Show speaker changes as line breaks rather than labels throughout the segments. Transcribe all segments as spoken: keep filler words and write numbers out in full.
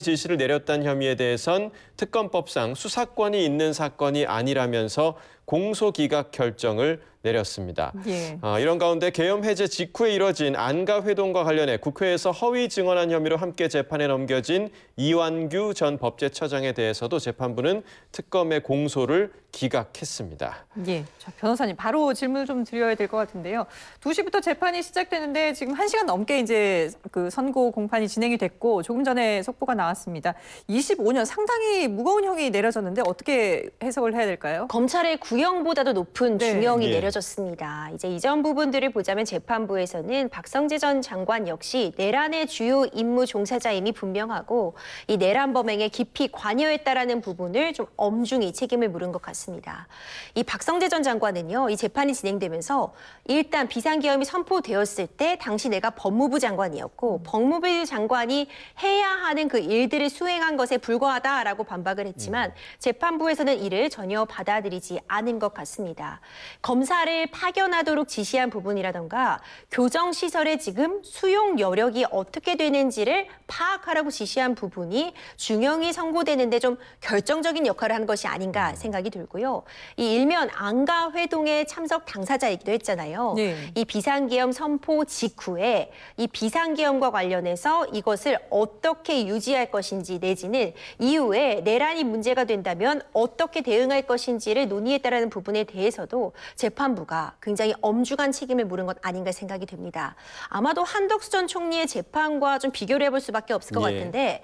지시를 내렸다는 혐의에 대해선 특검법상 수사권이 있는 사건이 아니라면서 공소기각 결정을 내렸습니다.
예.
어, 이런 가운데 계엄 해제 직후에 이뤄진 안가 회동과 관련해 국회에서 허위 증언한 혐의로 함께 재판에 넘겨진 이완규 전 법제처장에 대해서도 재판부는 특검의 공소를 기각했습니다.
예. 자, 변호사님 바로 질문을 좀 드려야 될 것 같은데요. 두 시부터 재판이 시작되는데 지금 한 시간 넘게 이제 그 선고 공판이 진행이 됐고 조금 전에 속보가 나왔습니다. 이십오 년 상당히 무거운 형이 내려졌는데 어떻게 해석을 해야 될까요?
검찰의 구형보다도 높은
네.
중형이
예.
내려졌습니다. 이제 이전 부분들을 보자면 재판부에서는 박성재 전 장관 역시 내란의 주요 임무 종사자임이 분명하고 이 내란 범행에 깊이 관여했다라는 부분을 좀 엄중히 책임을 물은 것 같습니다. 이 박성재 전 장관은요, 이 재판이 진행되면서 일단 비상계엄이 선포되었을 때 당시 내가 법무부 장관이었고 법무부 장관이 해야 하는 그 일들을 수행한 것에 불과하다라고 반박을 했지만 재판부에서는 이를 전혀 받아들이지 않은 것 같습니다. 검사를 파견하도록 지시한 부분이라던가 교정시설에 지금 수용 여력이 어떻게 되는지를 파악하라고 지시한 부분이 중형이 선고되는데 좀 결정적인 역할을 한 것이 아닌가 생각이 들고요. 이 일면 안가 회동에 참석 당사자이기도 했잖아요.
네.
이 비상계엄 선포 직후에 이 비상계엄과 관련해서 이것을 어떻게 유지할 것인지 내지는 이후에 내란이 문제가 된다면 어떻게 대응할 것인지를 논의했다라는 부분에 대해서도 재판부가 굉장히 엄중한 책임을 물은 것 아닌가 생각이 됩니다. 아마도 한덕수 전 총리의 재판과 좀 비교를 해볼 수밖에 없을 것
예.
같은데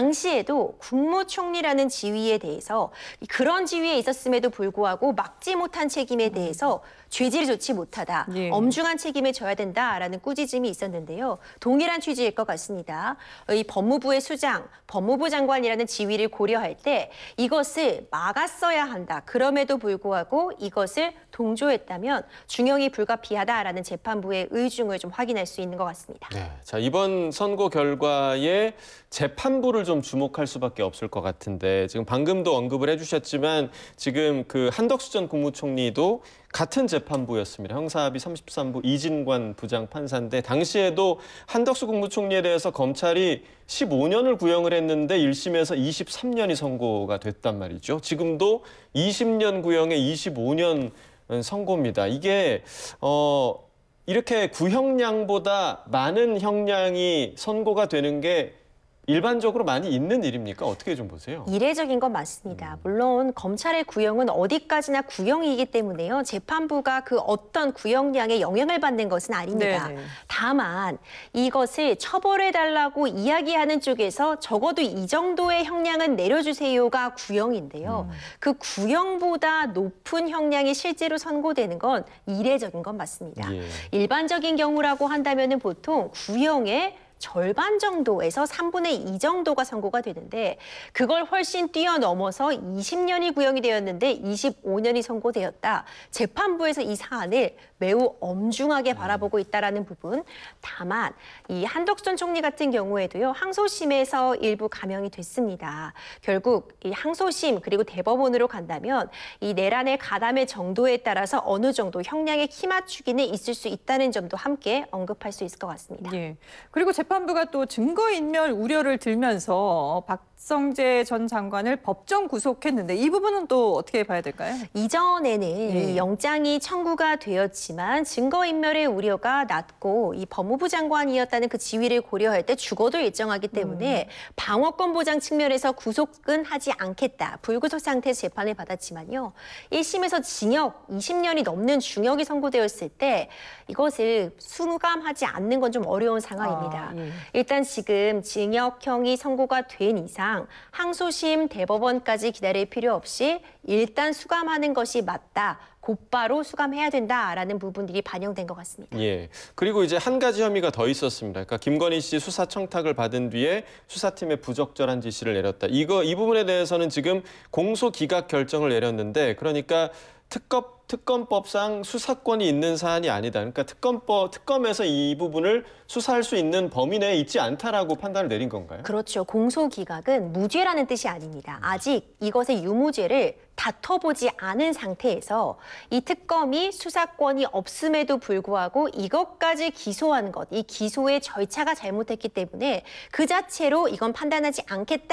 당시에도 국무총리라는 지위에 대해서 그런 지위에 있었음에도 불구하고 막지 못한 책임에 대해서 죄질을 좋지 못하다.
예.
엄중한 책임을 져야 된다라는 꾸짖음이 있었는데요. 동일한 취지일 것 같습니다. 이 법무부의 수장, 법무부 장관이라는 지위를 고려할 때 이것을 막았어야 한다. 그럼에도 불구하고 이것을 동조했다면 중형이 불가피하다라는 재판부의 의중을 좀 확인할 수 있는 것 같습니다.
네, 자 이번 선고 결과에 재판부를 좀 주목할 수밖에 없을 것 같은데 지금 방금도 언급을 해주셨지만 지금 그 한덕수 전 국무총리도 같은 재판부였습니다. 형사합의 삼십삼 부 이진관 부장 판사인데 당시에도 한덕수 국무총리에 대해서 검찰이 십오 년을 구형을 했는데 일 심에서 이십삼 년이 선고가 됐단 말이죠. 지금도 이십 년 구형에 이십오 년 선고입니다. 이게 어 이렇게 구형량보다 많은 형량이 선고가 되는 게 일반적으로 많이 있는 일입니까? 어떻게 좀 보세요?
이례적인 건 맞습니다. 물론 검찰의 구형은 어디까지나 구형이기 때문에요. 재판부가 그 어떤 구형량에 영향을 받는 것은 아닙니다.
네네.
다만 이것을 처벌해달라고 이야기하는 쪽에서 적어도 이 정도의 형량은 내려주세요가 구형인데요.
음.
그 구형보다 높은 형량이 실제로 선고되는 건 이례적인 건 맞습니다.
예.
일반적인 경우라고 한다면 보통 구형에 절반 정도에서 삼분의 이 정도가 선고가 되는데 그걸 훨씬 뛰어넘어서 이십 년이 구형이 되었는데 이십오 년이 선고되었다. 재판부에서 이 사안을 매우 엄중하게 바라보고 있다라는 부분. 다만 이 한덕수 전 총리 같은 경우에도요. 항소심에서 일부 감형이 됐습니다. 결국 이 항소심 그리고 대법원으로 간다면 이 내란의 가담의 정도에 따라서 어느 정도 형량의 키 맞추기는 있을 수 있다는 점도 함께 언급할 수 있을 것 같습니다.
예. 그리고 재판부가 또 증거인멸 우려를 들면서 박성재 전 장관을 법정 구속했는데 이 부분은 또 어떻게 봐야 될까요?
이전에는
네.
이 영장이 청구가 되었지만 증거인멸의 우려가 낮고 이 법무부 장관이었다는 그 지위를 고려할 때 죽어도 일정하기 때문에 음. 방어권 보장 측면에서 구속은 하지 않겠다. 불구속 상태에서 재판을 받았지만요. 일 심에서 징역 이십 년이 넘는 중형이 선고되었을 때 이것을 수감하지 않는 건 좀 어려운 상황입니다.
아, 예.
일단 지금 징역형이 선고가 된 이상 항소심 대법원까지 기다릴 필요 없이 일단 수감하는 것이 맞다. 곧바로 수감해야 된다라는 부분들이 반영된 것 같습니다.
예. 그리고 이제 한 가지 혐의가 더 있었습니다. 그러니까 김건희 씨 수사 청탁을 받은 뒤에 수사팀에 부적절한 지시를 내렸다. 이거 이 부분에 대해서는 지금 공소 기각 결정을 내렸는데 그러니까 특검 특검법상 수사권이 있는 사안이 아니다. 그러니까 특검법 특검에서 이 부분을 수사할 수 있는 범위 내에 있지 않다라고 판단을 내린 건가요?
그렇죠. 공소기각은 무죄라는 뜻이 아닙니다. 아직 이것의 유무죄를 다퉈보지 않은 상태에서 이 특검이 수사권이 없음에도 불구하고 이것까지 기소한 것, 이 기소의 절차가 잘못했기 때문에 그 자체로 이건 판단하지 않겠다.